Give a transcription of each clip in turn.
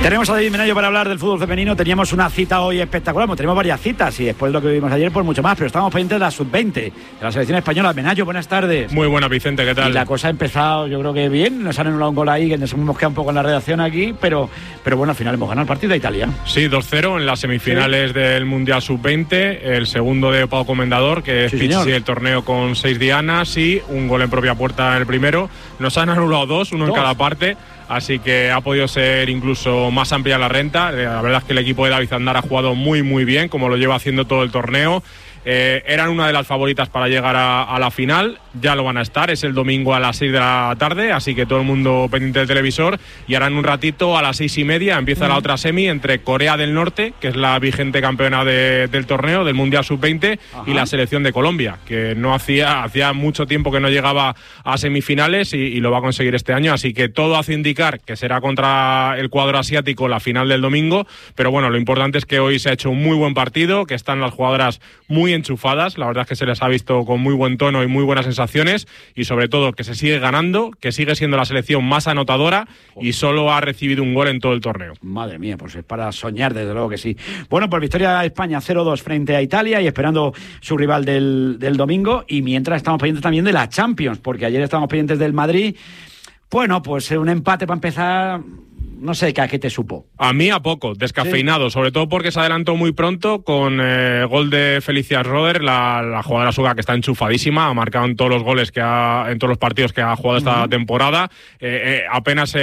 Tenemos a David Menayo para hablar del fútbol femenino. Teníamos una cita hoy espectacular, tenemos varias citas y después de lo que vimos ayer, pues mucho más, pero estamos pendientes de la sub-20, de la selección española. Menayo, buenas tardes. Muy buena, Vicente, ¿qué tal? Y la cosa ha empezado, yo creo que bien, nos han anulado un gol ahí, que nos hemos quedado un poco en la redacción aquí, pero bueno, al final hemos ganado el partido de Italia. Sí, 2-0 en las semifinales del Mundial Sub-20, el segundo de Pau Comendador, que es Pichichi del torneo con 6 dianas y un gol en propia puerta en el primero. Nos han anulado dos, uno en cada parte. Así que ha podido ser incluso más amplia la renta. La verdad es que el equipo de David Zandar ha jugado muy muy bien, como lo lleva haciendo todo el torneo. Eran una de las favoritas para llegar a la final, ya lo van a estar, es el domingo a las 6 de la tarde, así que todo el mundo pendiente del televisor. Y ahora en un ratito a las 6:30 empieza la otra semi entre Corea del Norte, que es la vigente campeona del torneo, del Mundial Sub-20, y la selección de Colombia, que no hacía mucho tiempo que no llegaba a semifinales y lo va a conseguir este año, así que todo hace indicar que será contra el cuadro asiático la final del domingo. Pero bueno, lo importante es que hoy se ha hecho un muy buen partido, que están las jugadoras muy enchufadas, la verdad es que se les ha visto con muy buen tono y muy buenas sensaciones, y sobre todo que se sigue ganando, que sigue siendo la selección más anotadora y solo ha recibido un gol en todo el torneo. Madre mía, pues es para soñar, desde luego que sí. Bueno, pues victoria de España 0-2 frente a Italia y esperando su rival del domingo, y mientras estamos pendientes también de la Champions, porque ayer estábamos pendientes del Madrid. Bueno, pues un empate para empezar. No sé, ¿a qué te supo? A mí a poco, descafeinado, sí. Sobre todo porque se adelantó muy pronto con gol de Felicia Schroeder, la jugadora sueca que está enchufadísima, ha marcado en todos los goles en todos los partidos que ha jugado esta temporada. Apenas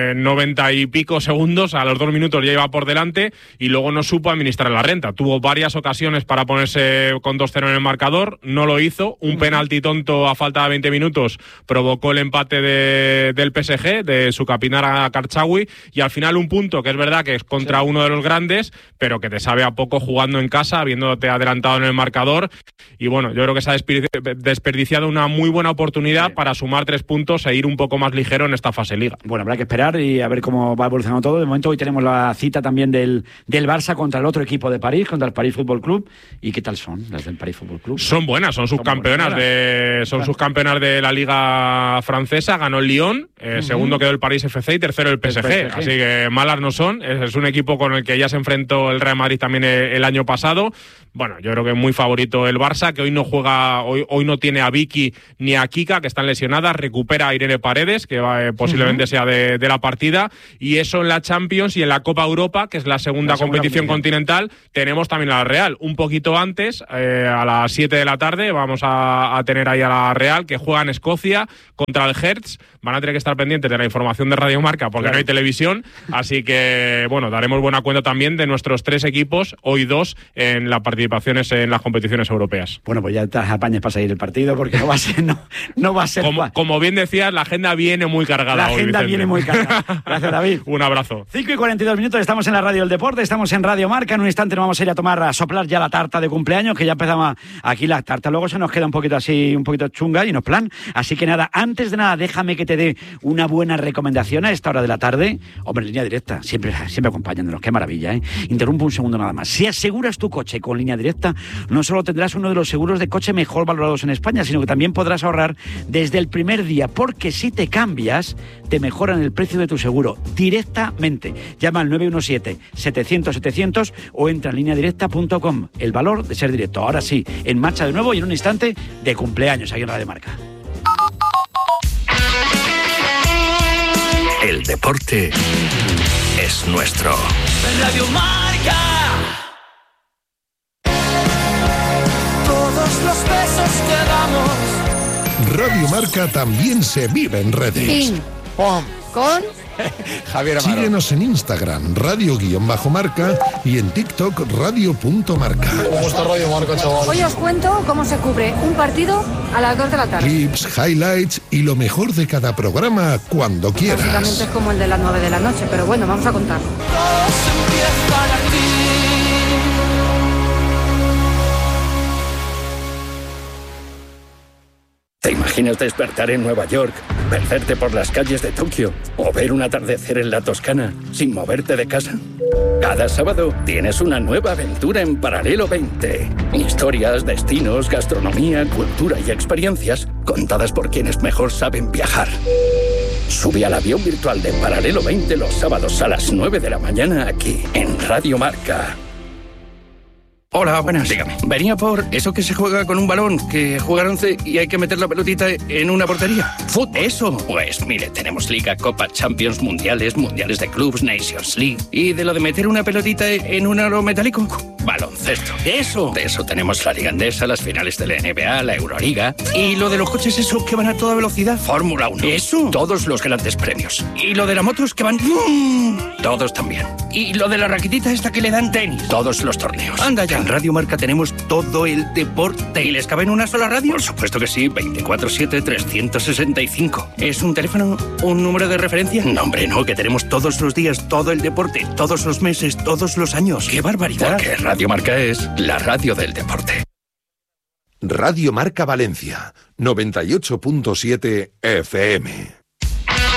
90 y pico segundos, a los 2 minutos ya iba por delante y luego no supo administrar la renta. Tuvo varias ocasiones para ponerse con 2-0 en el marcador, no lo hizo. Un penalti tonto a falta de 20 minutos provocó el empate del PSG, de su capitana Karchaoui. Y al final un punto que es verdad que es contra uno de los grandes, pero que te sabe a poco jugando en casa, habiéndote adelantado en el marcador. Y bueno, yo creo que se ha desperdiciado una muy buena oportunidad para sumar 3 puntos e ir un poco más ligero en esta fase liga. Bueno, habrá que esperar y a ver cómo va evolucionando todo. De momento hoy tenemos la cita también del Barça contra el otro equipo de París, contra el París Fútbol Club. ¿Y qué tal son las del París Fútbol Club? Son buenas, son subcampeonas subcampeonas de la liga francesa. Ganó el Lyon, segundo quedó el París FC y tercero el PSG. Así que malas no son. Es un equipo con el que ya se enfrentó el Real Madrid también el año pasado. Bueno, yo creo que es muy favorito el Barça, que hoy no juega, hoy no tiene a Vicky ni a Kika, que están lesionadas. Recupera a Irene Paredes, que posiblemente sea de la partida. Y eso en la Champions y en la Copa Europa, que es la segunda competición continental, tenemos también a la Real. Un poquito antes, a las 7 de la tarde, vamos a tener ahí a la Real, que juega en Escocia contra el Hertz. Van a tener que estar pendientes de la información de Radio Marca, porque no hay televisión. Así que, bueno, daremos buena cuenta también de nuestros 3 equipos, hoy 2, en las participaciones en las competiciones europeas. Bueno, pues ya te apañes para seguir el partido, porque no va a ser como bien decías, la agenda viene muy cargada. La agenda viene muy cargada. Gracias, David. Un abrazo. 5:42, estamos en la radio del deporte, estamos en Radio Marca. En un instante nos vamos a ir a soplar ya la tarta de cumpleaños, que ya empezamos aquí la tarta. Luego se nos queda un poquito chunga y nos plan. Así que nada, antes de nada, déjame que te dé una buena recomendación a esta hora de la tarde. Hombre, Línea Directa, siempre acompañándonos, qué maravilla, ¿eh? Interrumpo un segundo nada más. Si aseguras tu coche con Línea Directa, no solo tendrás uno de los seguros de coche mejor valorados en España, sino que también podrás ahorrar desde el primer día, porque si te cambias, te mejoran el precio de tu seguro directamente. Llama al 917-700-700 o entra en lineadirecta.com. El valor de ser directo. Ahora sí, en marcha de nuevo y en un instante de cumpleaños aquí en Radio Marca. El deporte es nuestro. Radio Marca. Todos los besos que damos. Radio Marca también se vive en redes. Ping, pom, con Javier Amaro. Síguenos en Instagram, radio_marca, y en TikTok, radio.marca. ¿Cómo está Radio Marca, chaval? Hoy os cuento cómo se cubre un partido a las 2 de la tarde. Clips, highlights y lo mejor de cada programa cuando quieras. Básicamente es como el de las 9 de la noche, pero bueno, vamos a contarlo. Todos empiezan aquí. ¿Te imaginas despertar en Nueva York, perderte por las calles de Tokio o ver un atardecer en la Toscana sin moverte de casa? Cada sábado tienes una nueva aventura en Paralelo 20. Historias, destinos, gastronomía, cultura y experiencias contadas por quienes mejor saben viajar. Sube al avión virtual de Paralelo 20 los sábados a las 9 de la mañana aquí, en Radio Marca. Hola, buenas. Dígame. Venía por eso que se juega con un balón, que juegan 11 y hay que meter la pelotita en una portería. ¿Fútbol? Eso. Pues mire, tenemos Liga, Copa, Champions, Mundiales de clubs, Nations League. ¿Y de lo de meter una pelotita en un aro metálico? Baloncesto. Eso. De eso tenemos la Liga Endesa, las finales de la NBA, la Euroliga. ¿Y lo de los coches esos que van a toda velocidad? Fórmula 1. Eso. Todos los grandes premios. ¿Y lo de las motos que van? Todos también. ¿Y lo de la raquetita esta que le dan tenis? Todos los torneos. Anda ya. En Radio Marca tenemos todo el deporte. ¿Y les cabe en una sola radio? Por supuesto que sí, 24/7, 365. ¿Es un teléfono, un número de referencia? No, hombre, no, que tenemos todos los días, todo el deporte, todos los meses, todos los años. ¡Qué barbaridad! Porque Radio Marca es la radio del deporte. Radio Marca Valencia, 98.7 FM.